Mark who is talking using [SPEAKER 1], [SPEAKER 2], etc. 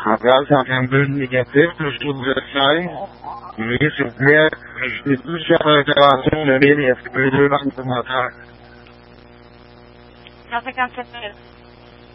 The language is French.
[SPEAKER 1] Regarde, c'est un peu négatif que je trouve de faire. Mais s'il vous plaît, je n'ai plus faire l'intervention de 1000 et est-ce que vous pouvez deux commentaires?
[SPEAKER 2] 157 000.